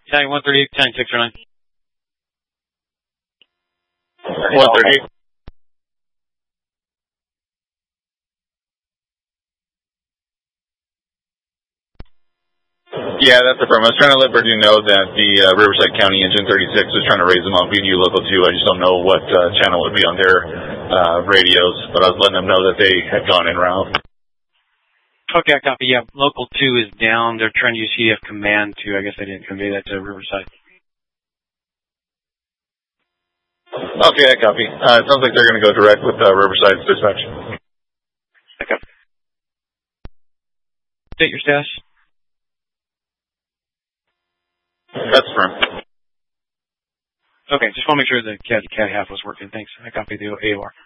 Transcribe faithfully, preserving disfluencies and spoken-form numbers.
Italian one thirty-eight, Italian six oh nine. one thirty-eight. Yeah, that's the firm. I was trying to let Purdue know that the uh, Riverside County Engine thirty-six was trying to raise them on B D U Local two. I just don't know what uh, channel would be on their uh, radios, but I was letting them know that they had gone en route. Okay, I copy. Yeah, Local two is down. They're trying to use C D F Command two. I guess I didn't convey that to Riverside. Okay, I copy. Uh, it sounds like they're going to go direct with uh, Riverside's dispatch. Okay. State your status. That's firm. Okay, just want to make sure the C A D, C A D half was working. Thanks. I copy the A O R.